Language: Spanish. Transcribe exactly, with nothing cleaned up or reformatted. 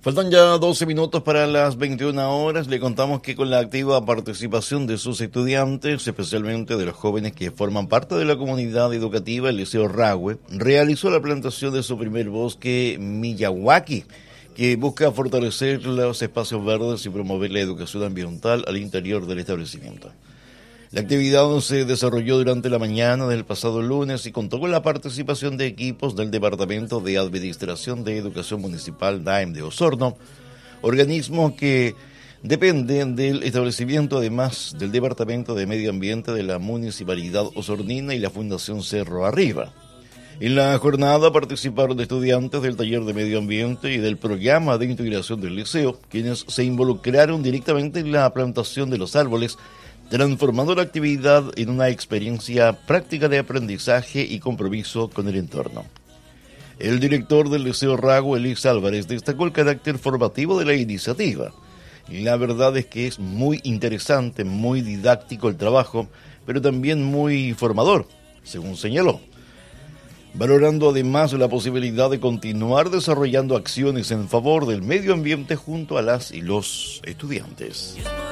Faltan ya doce minutos para las veintiuna horas. Le contamos que con la activa participación de sus estudiantes, especialmente de los jóvenes que forman parte de la comunidad educativa, el Liceo Rahue realizó la plantación de su primer bosque Miyawaki, que busca fortalecer los espacios verdes y promover la educación ambiental al interior del establecimiento. La actividad se desarrolló durante la mañana del pasado lunes y contó con la participación de equipos del Departamento de Administración de Educación Municipal D A E M de Osorno, organismo que depende del establecimiento, además del Departamento de Medio Ambiente de la Municipalidad Osornina y la Fundación Cerro Arriba. En la jornada participaron estudiantes del taller de medio ambiente y del programa de integración del liceo, quienes se involucraron directamente en la plantación de los árboles, transformando la actividad en una experiencia práctica de aprendizaje y compromiso con el entorno. El director del Liceo Rahue, Elix Álvarez, destacó el carácter formativo de la iniciativa. La verdad es que es muy interesante, muy didáctico el trabajo, pero también muy formador, según señaló, valorando además la posibilidad de continuar desarrollando acciones en favor del medio ambiente junto a las y los estudiantes.